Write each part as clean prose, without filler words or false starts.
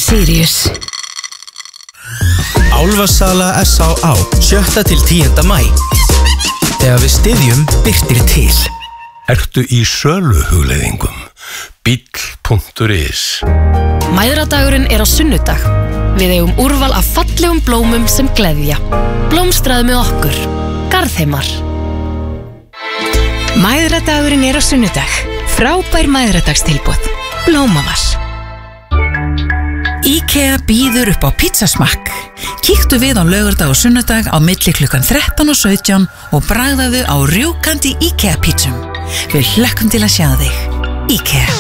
Sirius. Álfasala S.A.A. 7. til 10. maí. Þegar við styðjum birtir til. Ertu í söluhugleiðingum? Bíll.is. Mæðradagurinn á sunnudag. Við eigum úrval af fallegum blómum sem gleðja. Blómstraðu með okkur. Garðheimar. Mæðradagurinn á sunnudag. Frábær mæðradagstilboð. Blómavar. IKEA býður upp á pizzasmakk. Kíktu við á laugardag og sunnudag á milli klukkan 13 og 17 og bragðaðu á rjúkandi IKEA pizzum. Við hlökkum til að sjá þig. IKEA.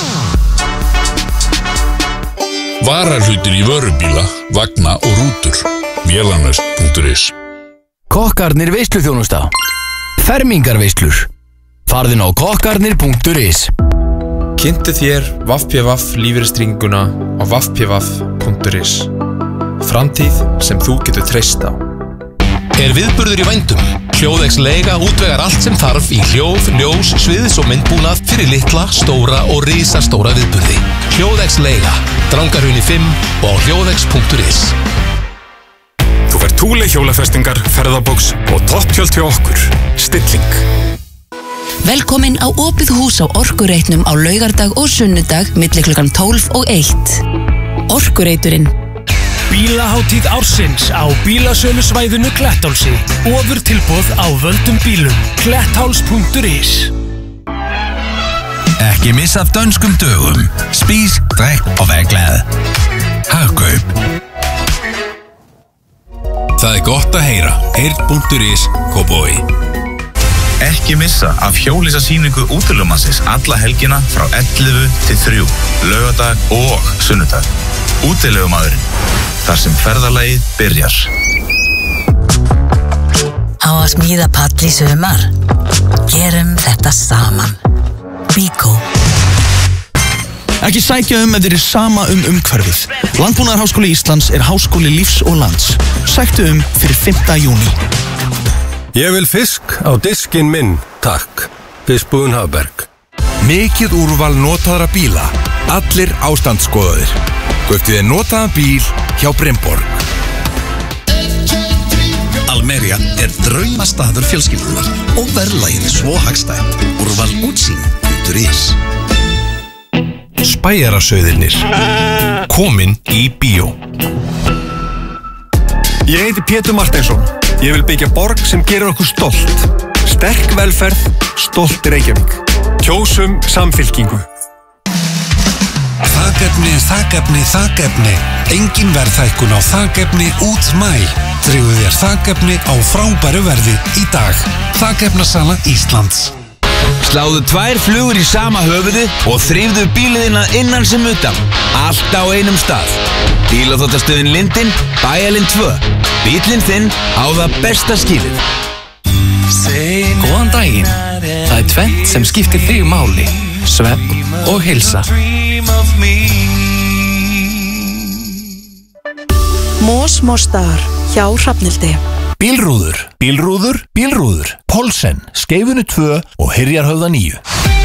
Varahlutir í vörubíla, vagna og rútur. Vélanöst.is. Kokkarnir veisluþjónusta. Fermingarveislur. Farðin á kokkarnir.is. Kynntu þér VAFPVAF lífeyristrygginguna á vafpvaf.is. Framtíð sem þú getur treyst á. Viðburður í vændum? Hljóðex Leiga útvegar allt sem þarf í hljóð, ljós, sviðs og myndbúnað fyrir litla, stóra og risastóra viðburði. Hljóðex Leiga, Drangarhrauni 5 og á hljóðex.is. Þú fær Thule hjólafestingar, ferðabóks og topptjöld hjá okkur. Stilling. Velkomin á opið hús á Orkureitnum á laugardag og sunnudag milli klukkan 12 og 1. Orkureiturinn. Bílahátíð ársins á bílasölusvæðinu Klettálsi. Ofurtilboð á völdum bílum. Klettháls.is. Ekki missa af dönskum dögum. Spis, drekk og vær glad. Hagkaup. Það gott að heyra. Heyrt.is Kópavogi. Ekki missa af hjólísasýningu Útilegumannsins alla helgina frá 11 til 3, laugardag og sunnudag. Útilegumaðurinn, þar sem ferðalagið byrjar. Á að smíða pall í sumar. Gerum þetta saman. Bíkó. Ekki sækja ef þér sama umhverfið. Landbúnaðarháskóli Íslands háskóli lífs og lands. Sæktu fyrir 5. júní. Ég vil fisk á diskinn minn, takk. Fiskbúðin Hafberg. Mikið úrval notaðra bíla. Allir ástandsskoðaðir. Kauptu þér notaðan bíl hjá Brynborg. Almería draumastaður fjölskyldunar og verðlagið svo hagstætt. Úrval útsýn.is. Spæjarasauðirnir. Komin í bíó. Ég heiti Pétur Marteinsson. Ég vil byggja borg sem gerir okkur stolt. Sterk velferð, stolt Reykjavík. Kjósum Samfylkingu. Þakefni. Engin verðhækkun á þakefni út maí. Tryggðu þér þakefni á frábæru verði í dag. Þakefnasala Íslands. Sláðu 2 flugur í sama höfuði og þrífðu bíliðina innan sem utan. Allt á einum stað. Bílaþvottastöðin Lindin, Bæjarlind 2. Bíllinn þinn á það besta skilið. Góðan daginn. Það tvennt sem skiptir þig máli. Svefn og heilsa. Mostar hjá Hrafnildi. Bílrúður. Pólsen, Skeifunu 2 og Hyrjarhöfða 9.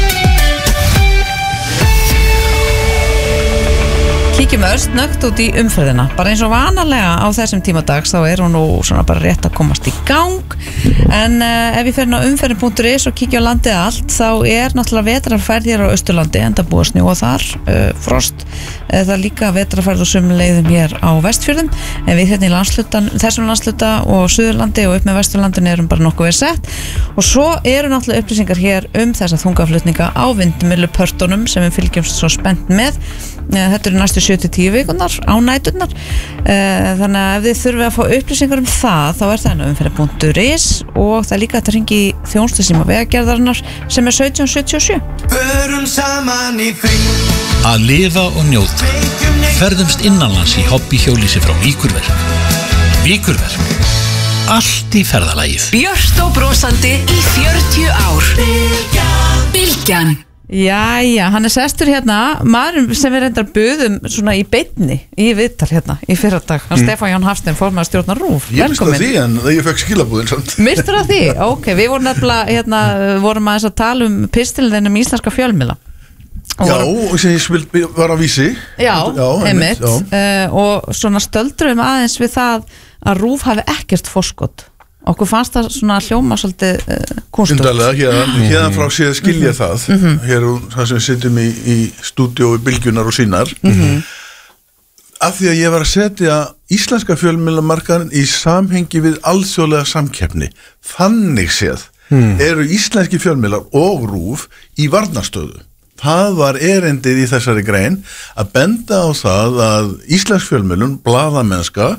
Kíkjum snöggt út í umferðina. Bara eins og vanalega á þessum tíma dags þá hún nú svona bara rétt að komast í gang. En ef ég fer á umferðin.is og kíkja á landið allt þá náttúrulega vetrarfærð hér á Austurlandi enda búið að snjóa þar, frost. Það líka vetrarfærð og sömuleiðum hér á Vestfjörðum. En við hérna í þessum landsluta og Suðurlandi og upp með Vesturlandinu erum bara nokkuð vel sett. Og svo náttúrulega upplýsingar hér þessa þungaflutninga á vindmyllupörtunum sem við fylgjumst svo spennt með. Þetta næstu 7-10 vikunar á næturnar. Þannig að ef þið þurfið að fá upplýsingar það þá það umferðin.is og það líka að hringi í þjónustusíma Vegagerðarinnar sem 1777. Förum saman í frí. Að lifa og njóta. Ferðumst innanlands í hobbyhjólísi frá Víkurverk. Allt í ferðalagið. Björt og brosandi í 40 ár. Bylgjan. Jæja, hann sestur hérna, maður sem reyndar buðum svona í beinni í viðtal hérna í fyrradag. Stefán Jón Hafstein, formaður stjórnar RÚV. Ég mista því en ég fekk skilabúðin samt. Mistur það því? Ok, við vorum nefnilega vorum aðeins að tala pistilinn íslenska fjölmiðla. Já, sem ég var á Vísi. Já, einmitt. Og svona stöldrum aðeins við það að RÚV hafi ekkert forskot. Okkur fannst það svona hljóma svolítið kunstugt. Undarlega, hérna frá séð skilja það. Hér það sem við sitjum í stúdíói Bylgjunar og Sínar. Af því að ég var að setja íslenska fjölmiðlamarkaðinn í samhengi við alþjóðlega samkeppni. Þannig séð eru íslenski fjölmiðlar og RÚV í varnarstöðu. Það var erindið í þessari grein að benda á það að íslensk fjölmiðlun, blaðamennska,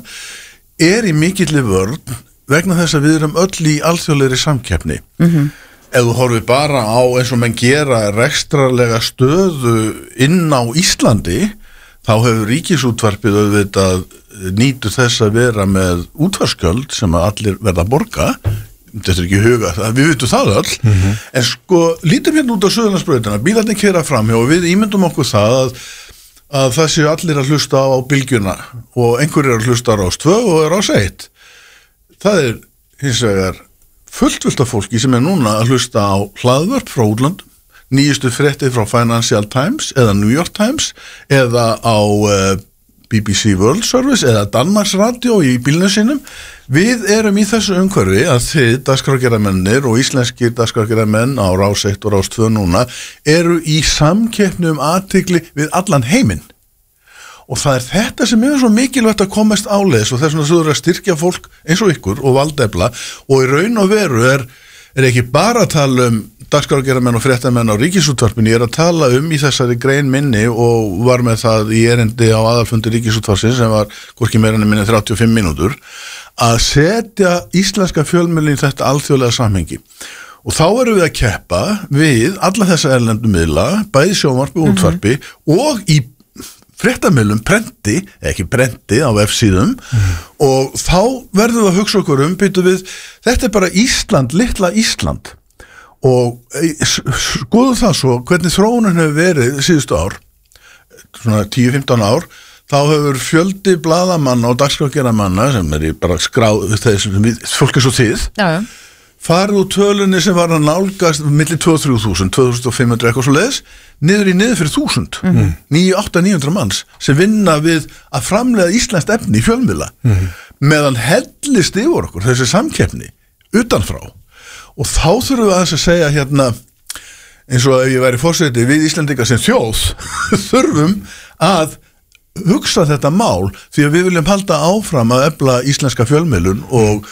í mikilli vörn vegna þess að við erum öll í alþjóðlegri samkeppni. Ef þú horfir bara á eins og menn gera rekstrarlega stöðu inn á Íslandi, þá hefur Ríkisútvarpið auðvitað nýtur þess að vera með útvarpsgjöld sem að allir verða að borga. Þetta ekki huga, við vitum það öll. En sko, lítum hérna út á Suðurlandsbrautina, bílarnir keyra framhjá og við ímyndum okkur það að það séu allir að hlusta á Bylgjuna og einhverjir að hlusta á Rás 2 og Rás 1. Það hins vegar fullt af fólki sem núna að hlusta á hlaðvörp frá útlöndum, nýjustu fréttir frá Financial Times eða New York Times eða á BBC World Service eða Danmarks Radio í bílnum sínum. Við erum í þessu umhverfi að þið, dagskrárgerðarmennir og íslenskir dagskrárgerðarmenn á Rás 1 og Rás 2 núna, eru í samkeppni athygli við allan heiminn. Og það þetta sem svo mikilvægt að komast áleiðis og þess vegna þú eru að styrkja fólk eins og ykkur og valdefla og í raun og veru er ekki bara að tala dagskrárgerðarmenn og fréttamenn á Ríkisútvarpinu, ég að tala í þessari grein minni og var með það í erindi á aðalfundi Ríkisútvarpsins sem var hvorki meira en minni 35 mínútur að setja íslenska fjölmiðlun í þetta alþjóðlega samhengi. Og þá erum við að keppa við alla þessa erlendu miðla, bæði sjónvarpi og útvarpi og í fréttamiðlum prenti, ekki prenti á F-síðum og þá verðum við að hugsa okkur býtum við, þetta bara Ísland, litla Ísland og skoðum það svo hvernig þróunin hefur verið síðustu ár, svona 10-15 ár, þá hefur fjöldi blaðamanna og dagskrárgerðarmanna sem bara skráð þessum fólk svo þið, farið úr tölunni sem var að nálgast milli 2-3 2500 eitthvað svo leiðis niður fyrir 1000 900-900 manns sem vinna við að framleiða íslenskt efni í fjölmiðla meðan hellist yfir okkur þessi samkeppni utanfrá og þá þurfum við að segja hérna eins og ef ég væri forseti við Íslendingar sem þjóð þurfum að hugsa þetta mál því að við viljum halda áfram að efla íslenska fjölmiðlun og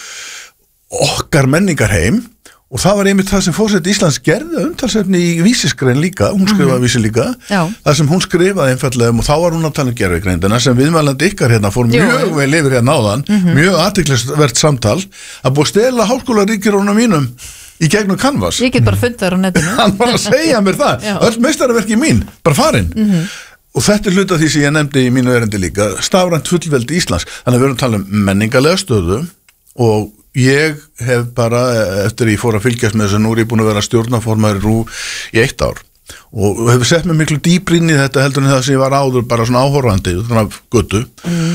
okkar menningarheim og það var einmitt það sem forseti Íslands gerði umtalsefni í vísisgrein líka, hún skrifaði vísi líka, það sem hún skrifaði einfallega og þá var hún að tala gervigreindina sem viðmælandi ykkar hérna fór mjög vel yfir hérna áðan, mjög athyglisvert samtal að búið stela háskólaríkjurónum mínum í gegnum Canvas. Ég get bara fundið þar á netinu. Hann var að segja mér það, öll meistaraverki mín, bara farin. Og þetta hluta því sem ég nefndi í mínu erindi líka, stafrænt fullveldi Íslands, þannig að við erum að tala menningarlega stöðu og ég hef bara, eftir ég fór að fylgjast með þess að nú er ég búin að vera stjórnarformaður í RÚV í 1 ár og hefur sett mig miklu dýpri inn í þetta heldur en það sem ég var áður bara svona áhorfandi þannig af götu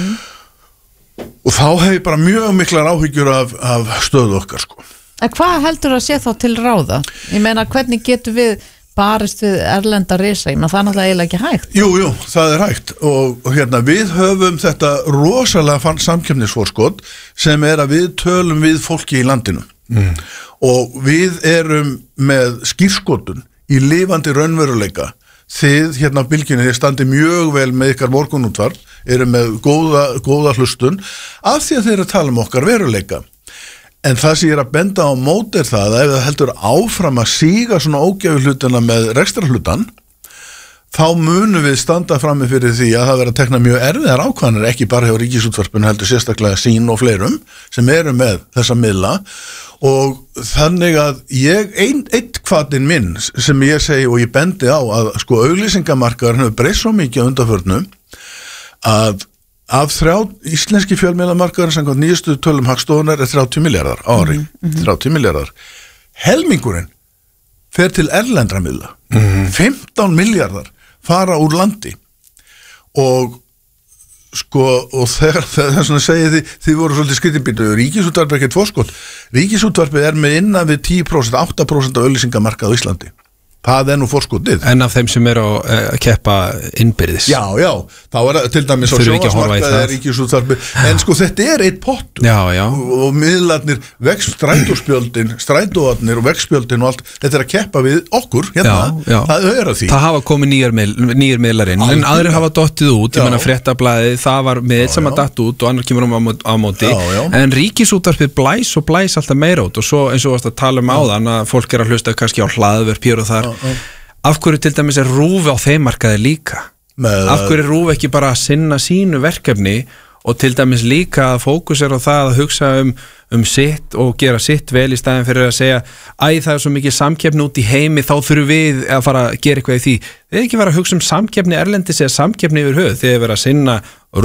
og þá hef ég bara mjög miklar áhyggjur af stöðu okkar sko. En hvað heldur að sé þá til ráða? Ég meina, hvernig getur við barist við erlenda risa, það er náttúrulega eiginlega ekki hægt. Jú, það er hægt og hérna við höfum þetta rosalega samkeppnisforskot sem að við tölum við fólki í landinu og við erum með skírskotun í lifandi raunveruleika. Þið hérna á Bylgjunni, þið standi mjög vel með ykkar morgunútvarp, eru með góða hlustun af því að þið eru að tala okkar veruleika. En það sem ég að benda á móti það að ef það heldur áfram að síga svona ógæfu hlutina með rekstrarhlutan þá munum við standa frammi fyrir því að það verða að tekna mjög erfiðar ákvarðanir ekki bara hjá Ríkisútvarpinu heldur sérstaklega sín og fleirum sem eru með þessa miðla og þannig að einn hvatinn minn sem ég segi og ég bendi á að sko auglýsingamarkaðurinn hefur breyst svo mikið á undanförnu að af íslenski fjölmiðlamarkaðurinn samkvæmt nýjustu tölum Hagstofunnar 30 milljarðar á ári, 30 milljarðar. Helmingurinn fer til erlendra miðla, 15 milljarðar fara úr landi og sko, og þegar svona segið þið voru svolítið skritinbýtu, Ríkisútvarpið ekkert forskot, Ríkisútvarpið með innan við 10%, 8% af auglýsingamarkað á Íslandi. Það nú forskotið. En af þeim sem að keppa innbyrðis. Já, þá það til dæmis á sjónvarpsmarkaði Ríkisútvarpið, en sko þetta eitt pottur. Já. Og miðlarnir, strætóspjöldin, strætóarnir og vegspjöldin og allt, þetta að keppa við okkur, hérna, það að því. Það hafa komið nýjar miðlar inn, en aðrir hafa dottið út, ég menna Fréttablaðið, það var miðl sem að datt út og annar kemur á móti, en Ríkisútvarpið blæs alltaf meira út og svo eins og varst að tala áðan að fólk að hlusta kannski á hlaðvörp hér og þar. Af hverju til dæmis RÚV á þeim markaði líka? Af hverju RÚV ekki bara að sinna sínu verkefni og til dæmis líka að fókusera á það að hugsa sitt og gera sitt vel í staðin fyrir að segja það svo mikið samkeppni út í heimi, þá þurfum við að fara að gera eitthvað í því. Þið ekki vera að hugsa samkeppni erlendis eða samkeppni yfir höfuð, þið vera að sinna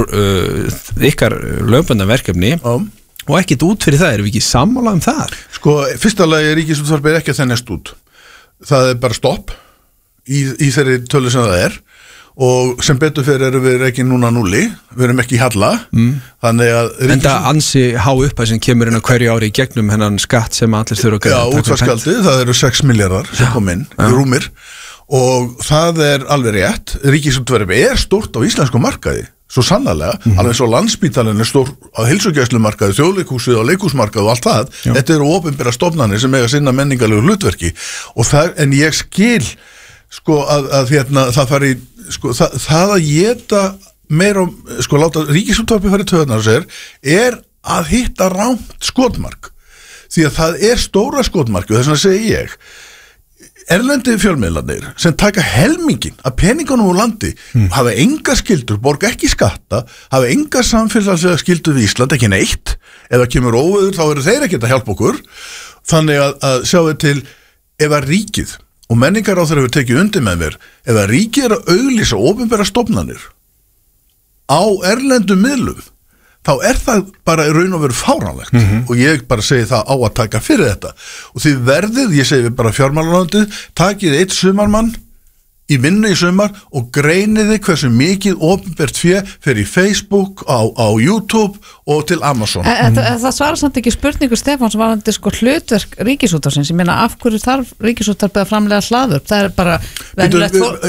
ykkar lögbundna verkefni og ekkert út fyrir það, erum við ekki sammála það? Sko, fyrsta lagi Ríkisútvarpið ekki að þennast út. Það bara stopp í þeirri tölu sem það og sem betur fyrir erum við ekki núna núli, við erum ekki í halla, þannig að En það ansi há upphæð sem kemur inn á hverju ári í gegnum hennan skatt sem allir þurfa að gera. Já, útvarpsgjaldið, það eru 6 milljarðar sem kom inn, rúmir, og það alveg rétt, Ríkisútvarpið stórt á íslensku markaði, svo sannarlega, alveg svo Landspítalinn stór á heilsugæslumarkaði, þjóðleikhúsið og leikhúsmarkaði og allt það, þetta eru opinbera stofnanir sem eiga sinna menningarlegu hlutverki og en ég skil sko að það fari sko það að geta meira sko láta Ríkisútvarpið fara í taugarnar á sér að hitta rangt skotmark því að það stóra skotmark og þess vegna segi ég erlendi fjölmiðlarnir sem taka helmingin af peningunum úr landi hafa enga skyldur, borga ekki skatta hafa enga samfélagslega skyldur við Ísland, ekki neitt, ef það kemur óveður þá eru þeir ekki að hjálpa okkur þannig að sjáu til ef að ríkið og menningaráðherra hefur tekið undir með mér ef að ríkið að auglýsa opinbera stofnanir á erlendum miðlum þá það bara í raun og veru fáránlegt og ég bara segi það á að taka fyrir þetta og þið verðið, ég segi við bara fjármálaráðuneytið, takið eitt sumarmann í vinnu í sumar og greiniði hversu mikið opinbert fé fer í Facebook, á YouTube og til Amazon. Það svarar samt ekki spurningu Stefáns varðandi sko hlutverk Ríkisútvarpsins, ég meina af hverju þarf Ríkisútvarpið að framleiða hlaðvörp, það bara venjulegt fólk,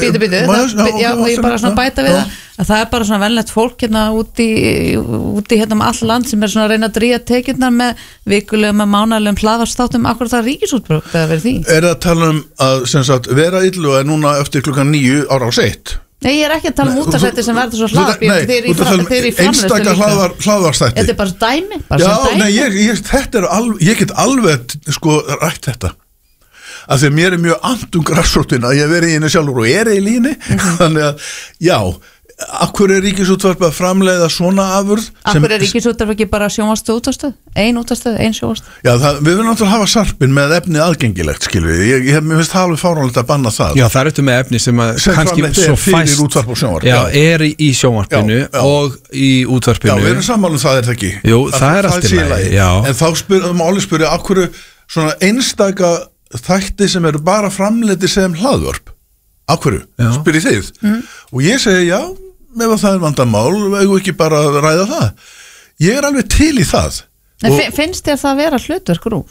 ég bara svona bæta við það bara svona venjulegt fólk hérna úti hérna all land sem svona að reyna að dríja tekjurnar með vikulegum með mánalegum hlaðvarpsþáttum, akkur það Ríkisútvarpið að vera því? Það tala að sem sagt vera illu og núna eftir klukkan 9 ára á 1? Nei, ég ekki að tala útvarpsþætti sem verður svo hlaðvarp þeir í einstaka hlaðvarpsþætti. Þetta bara dæmi, Já, nei, þetta ég get alveg sko rætt þetta af því að mér mjög andum grassrótina að ég veri í henni sjálfur og í líni þannig að, já af hverju Ríkisútvarpið að framleiða svona afurð? Af hverju Ríkisútvarpið ekki bara sjónvarpsstöð útvarpsstöð? Ein útvarpsstöð, ein sjónvarpsstöð? Já, við viljum náttúrulega hafa sarpinn með efni aðgengilegt, skilur við. Mér finnst það alveg fáránlegt að banna það. Já, það ertu með efni sem kannski svo fæst útvarp og sjónvarp. Já, í sjónvarpinu og í útvarpinu. Já, við erum sammála það það ekki. Jú, það allt í lagi. En þá máli spyrja, af hverju svona einstaka þætti sem eru bara framleiddir sem hlaðvörp? Af hverju? Spyrjið þið. Og ég segi, já, ef það vandamál, eigum ekki bara að ræða það. Ég alveg til í það. En finnst þér það að vera hlutverk RÚV?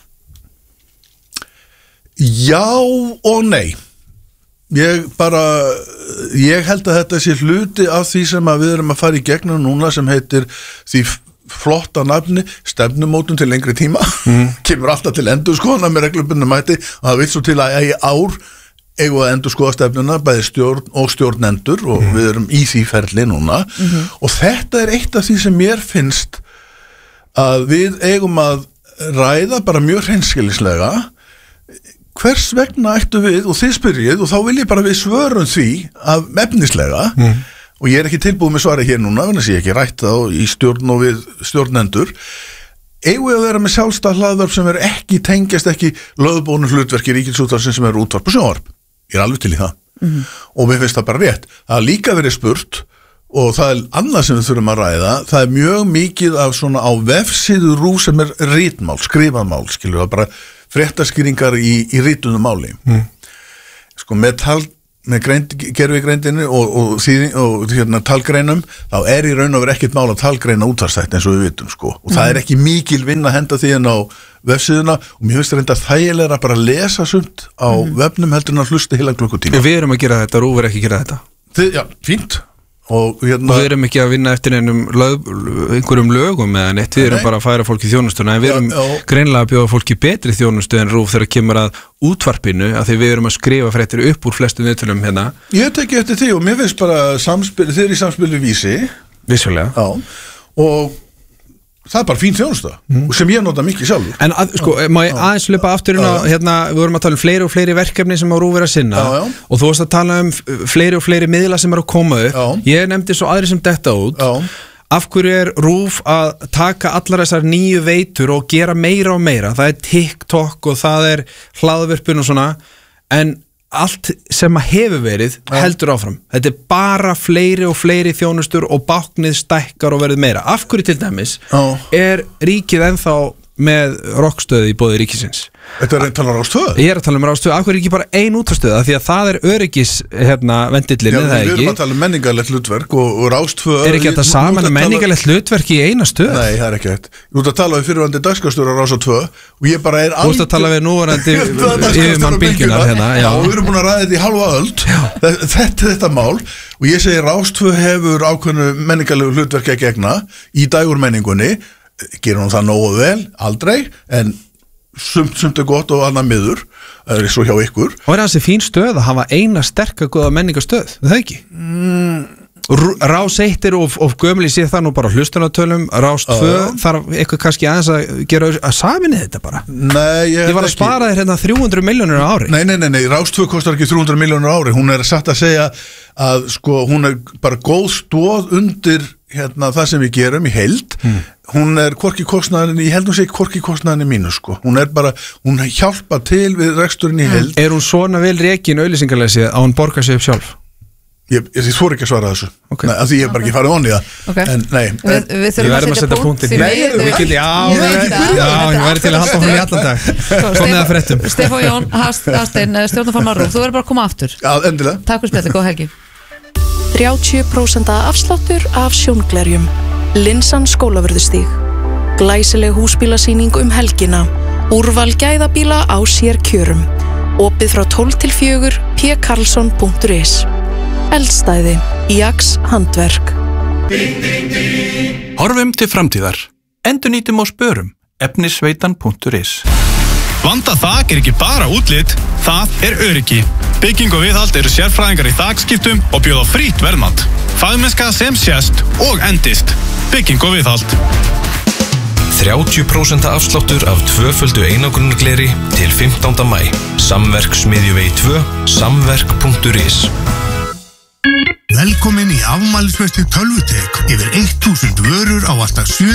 Já og nei. Ég held að þetta sé hluti af því sem að við erum að fara í gegnum núna sem heitir því flotta nafni stefnumótun til lengri tíma. Kemur alltaf til endurskoðunar með reglubundum mæti og það vil svo til að í ár eigum að endurskoða stefnuna, bæði stjórn og stjórnendur og við erum í því ferli núna og þetta eitt af því sem mér finnst að við eigum að ræða bara mjög hreinskilnislega hvers vegna ættu við og þið spyrjið og þá vil ég bara við svörum því af efnislega og ég ekki tilbúið með svari hér núna þannig að ég ekki rætt þá í stjórn og við stjórnendur eigum við að vera með sjálfstæð hlaðvörp sem ekki tengjast ekki lögðbónu hlutverki Ríkisútvarpsins sem útvarp og sjónvarp ég alveg til í það og mér finnst það bara rétt það líka verið spurt og það annað sem við þurfum að ræða það mjög mikið af svona á vefsíðu RÚV sem ritmál, skrifamál skilur það bara fréttaskýringar í rituðu máli sko með með gervigreindinni og talgreinum, þá í raun og veru ekkert mál að talgreina útvarpsþætti eins og við vitum sko. Og það ekki mikil vinn að henda því en á vefsíðuna og mér finnst þetta þægilega bara að lesa sumt á vefnum heldur en að hlusta heila klukkutíma. Við erum að gera þetta, RÚV ekki að gera þetta. Já, fínt. Og við erum ekki að vinna eftir einhverjum lögum eða neitt, við erum bara að færa fólki þjónustuna en við erum greinilega að bjóða fólki betri þjónustu en RÚV þegar kemur að útvarpinu af því við erum að skrifa fréttir upp úr flestum viðtölum hérna. Ég teki eftir því og mér finnst bara þeir í samspili Vísi. Vissulega. Já, og það bara fín þjónusta sem ég nota mikið sjálfur. En má ég aðeins löpa aftur inn á, við vorum að tala um fleiri og fleiri verkefni sem á RÚV að sinna og þú varst að tala um fleiri og fleiri miðla sem að koma upp. Ég nefndi svo aðri sem detta út. Af hverju RÚV að taka allar þessar nýju veitur og gera meira og meira? Það TikTok og það hlaðvörpun og svona, en allt sem að hefur verið heldur áfram. Þetta bara fleiri og fleiri þjónustur og báknið stækkar og verið meira. Af hverju til dæmis ríkið ennþá með rockstöðu í boði ríkisins? Þetta að tala um Rástvö? Ég að tala um Rástvö. Af hverju ekki bara ein útvarpsstöð? Því að það öryggis vendillinn, það ekki? Við erum að tala um menningarlegt hlutverk og Rástvö... Ekki þetta saman menningarlegt hlutverk í eina stöð? Nei, það ekki hægt. Þú ert að tala við fyrirvandi dagskrárstjóra Rástvö og ég bara Þú ert að tala við núverandi yfirmann Bylgjunnar hérna. Já, og við erum búin að ræða þetta í hálfa öld. Þetta mál og ég segi Rástvö hefur ákveðnu menningarlegu hlutverk að gegna í dægurmenningunni. Gerir hún það nógu vel? Aldrei, en sumt gott og annað miður svo hjá ykkur. Og þessi fín stöð að hafa eina sterka góða menningarstöð, það ekki? Rás 1 of gömul, ég sé það nú bara hlustunartölum, Rás 2 þarf eitthvað kannski aðeins að gera að saminni þetta bara. Nei, ég var að spara þér hérna 300 milljónir á ári. Nei, Rás 2 kostar ekki 300 milljónir á ári, hún satt að segja að sko hún bara góð stóð undir það sem við gerum í heild. Hún hvorki kostnaðinni, ég held hún sé hvorki kostnaðinni mínu sko. Hún hjálpa til við reksturinn í heild. Hún svona vel rekin auglýsingarleysi að hún borgar sig upp sjálf? Ég þór ekki að svara þessu af því ég bara ekki farið onni það en nei Við þurfum að setja punkt Já, ég væri til að halda hún í allan dag komið að fréttum Stefán Jón Hafstein, stjórnarformaður RÚV, þú verður bara að koma aftur. Já, endilega. Takk fyrir spjallið, góð helgi. 30% afsláttur af sjónglerjum. Linsan Skólavörðustíg. Glæsileg húsbílasýning helgina. Úrval gæðabíla á sér kjörum. Opið frá 12 til 4 pkarlsson.is. Eldstæði, Jax handverk. Horfum til framtíðar. Endurnýtum og spörum. Efnisveitan.is. Vandað þak ekki bara útlit, það öryggi. Bygging og viðhald eru sérfræðingar í þakskiptum og bjóða frítt verðmat. Fagmennska sem sést og endist. Bygging og viðhald. 30% afsláttur af tvöföldu einangrunargleri til 15. maí. Samverk Smiðjuvegi 2, samverk.is. Velkomin í afmælisveislu Tölvutek. Yfir 1000 vörur á alltaf 7